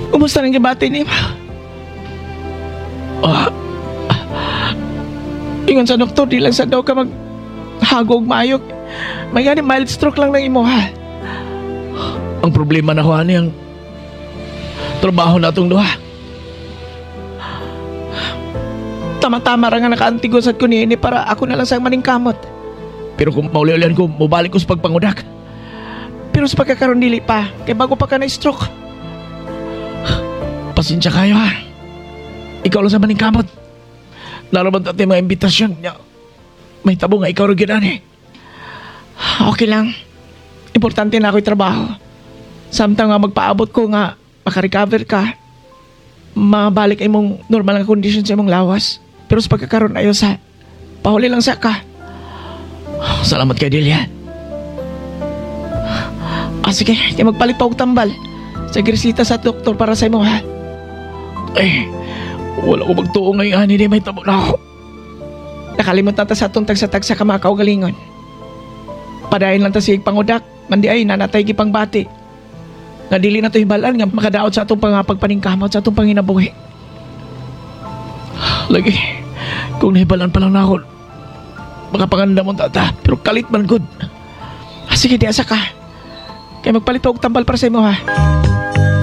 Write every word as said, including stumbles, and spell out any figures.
Kumusta nang gibati ni ma? Ah, ingon sa doktor, di lang sa daw ka maghagog mayok. May gani mild stroke lang ng imo ha. Ang problema na ho ani ang trabaho natong duha. Tama-tama ra nga nakaantigosat ko niini para ako na lang sang maningkamot. Pero kung mauli-ulian ko, mubalik ko sa pagpangudak. Pero sa pagkakaroon dili pa, kay bago pa ka na-stroke. Pasensya kayo ha. Ikaw lang sa maningkamot. Naraman natin mga imbitasyon niya. May tabo nga ikaw rin ginani. Okay lang. Importante na ako'y trabaho. Samtang nga magpaabot ko nga makarecover ka, mabalik ay mong normal nga condition sa imong lawas. Pero sa pagkakaroon ayo sa pahuli lang sa ka. Salamat kay Delia. Ah sige, kaya magpalit pa og tambal sa grisita sa doktor para sa imo ha. Ay, wala ko magtuo ngayon ani di may tabo na ako. Nakalimot na ta sa atong tagsa-tagsa ka mga kaugalingon. Padayon lang ta sig pangudak, mandi ay nanatay gipang bati. Nga dili na to hibalan nga makadaot sa atong pangapagpaningkamot sa atong panginabuhi. Lagi, kung nahibalan pa lang na ako, makapanganda mo tata, pero kalit man good. Ah, sige, di asa ka. Kaya magpalit og tambal para sa imo ha.